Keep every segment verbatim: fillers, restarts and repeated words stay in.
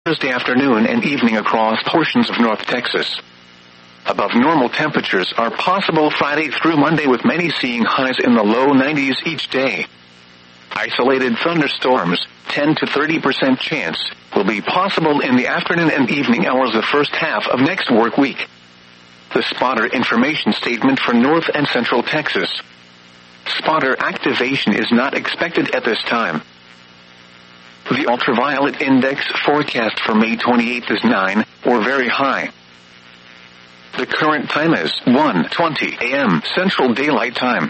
Thursday afternoon and evening across portions of North Texas. Above normal temperatures are possible Friday through Monday, with many seeing highs in the low nineties each day. Isolated thunderstorms, ten to thirty percent chance, will be possible in the afternoon and evening hours of the first half of next work week. The spotter information statement for North and Central Texas. Spotter activation is not expected at this time. The ultraviolet index forecast for May twenty-eighth is nine, or very high. The current time is one twenty a.m. Central Daylight Time.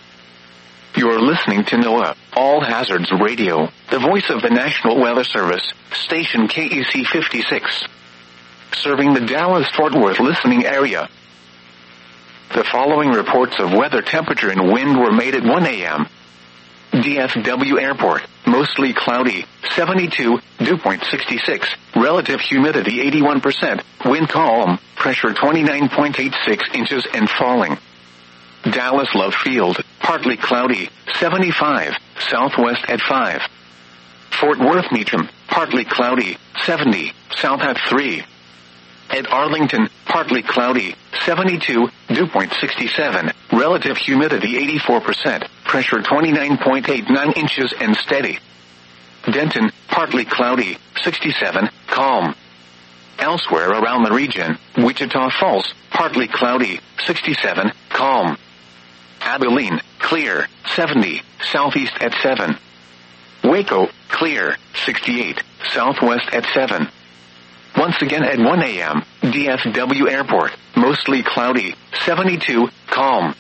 You are listening to NOAA All Hazards Radio, the voice of the National Weather Service, station K E C fifty-six. Serving the Dallas-Fort Worth listening area. The following reports of weather, temperature, and wind were made at one a.m. D F W Airport, mostly cloudy, seventy-two, dew point sixty-six, relative humidity eighty-one percent, wind calm, pressure twenty-nine point eight six inches and falling. Dallas Love Field, partly cloudy, seventy-five, southwest at five. Fort Worth Meacham, partly cloudy, seventy, south at three. At Arlington, partly cloudy, seventy-two, dew point sixty-seven, relative humidity eighty-four percent, pressure twenty-nine point eight nine inches and steady. Denton, partly cloudy, sixty-seven, calm. Elsewhere around the region, Wichita Falls, partly cloudy, sixty-seven, calm. Abilene, clear, seventy, southeast at seven. Waco, clear, sixty-eight, southwest at seven. Once again at one a.m., D F W Airport, mostly cloudy, seventy-two, calm.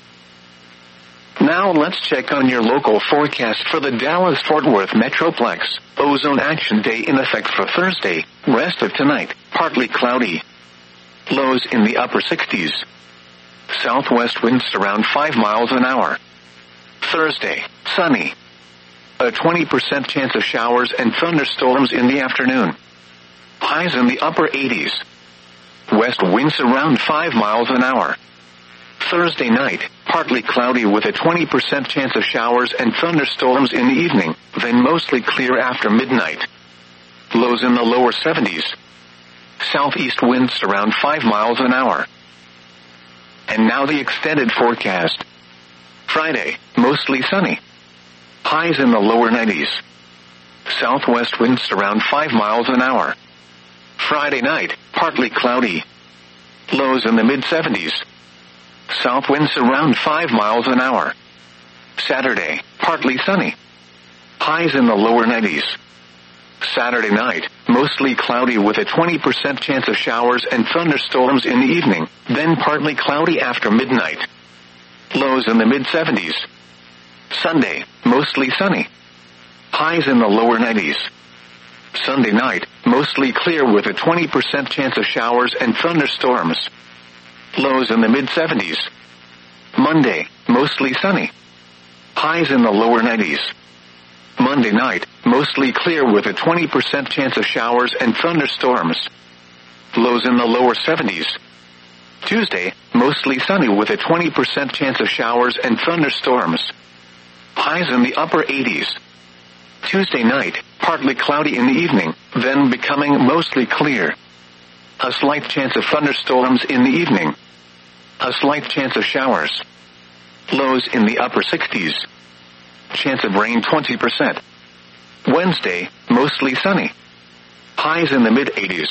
Now let's check on your local forecast for the Dallas-Fort Worth Metroplex. Ozone Action Day in effect for Thursday, rest of tonight, partly cloudy. Lows in the upper sixties. Southwest winds around five miles an hour. Thursday, sunny. A twenty percent chance of showers and thunderstorms in the afternoon. Highs in the upper eighties. West winds around five miles an hour. Thursday night, partly cloudy with a twenty percent chance of showers and thunderstorms in the evening, then mostly clear after midnight. Lows in the lower seventies. Southeast winds around five miles an hour. And now the extended forecast. Friday, mostly sunny. Highs in the lower nineties. Southwest winds around five miles an hour. Friday night, partly cloudy. Lows in the mid-seventies. South winds around five miles an hour. Saturday, partly sunny. Highs in the lower nineties. Saturday night, mostly cloudy with a twenty percent chance of showers and thunderstorms in the evening, then partly cloudy after midnight. Lows in the mid-seventies. Sunday, mostly sunny. Highs in the lower nineties. Sunday night, mostly clear with a twenty percent chance of showers and thunderstorms. Lows in the mid-seventies. Monday, mostly sunny. Highs in the lower nineties. Monday night, mostly clear with a twenty percent chance of showers and thunderstorms. Lows in the lower seventies. Tuesday, mostly sunny with a twenty percent chance of showers and thunderstorms. Highs in the upper eighties. Tuesday night, partly cloudy in the evening, then becoming mostly clear. A slight chance of thunderstorms in the evening. A slight chance of showers. Lows in the upper sixties. Chance of rain twenty percent. Wednesday, mostly sunny. Highs in the mid-eighties.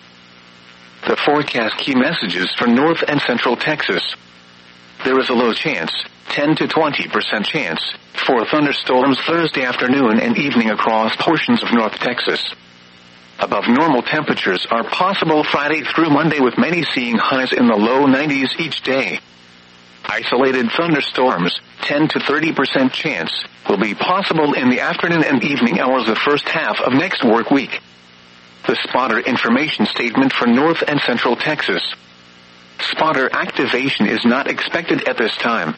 The forecast key messages for North and Central Texas. There is a low chance, ten to twenty percent chance, for thunderstorms Thursday afternoon and evening across portions of North Texas. Above normal temperatures are possible Friday through Monday, with many seeing highs in the low nineties each day. Isolated thunderstorms, ten to thirty percent chance, will be possible in the afternoon and evening hours of the first half of next work week. The spotter information statement for North and Central Texas. Spotter activation is not expected at this time.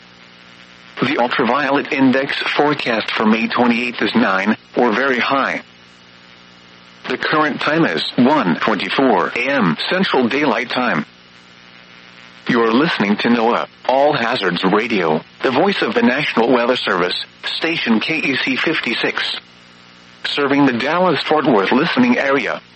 The ultraviolet index forecast for May twenty-eighth is nine, or very high. The current time is one twenty-four a.m. Central Daylight Time. You are listening to NOAA All Hazards Radio, the voice of the National Weather Service, station K E C fifty-six. Serving the Dallas-Fort Worth listening area.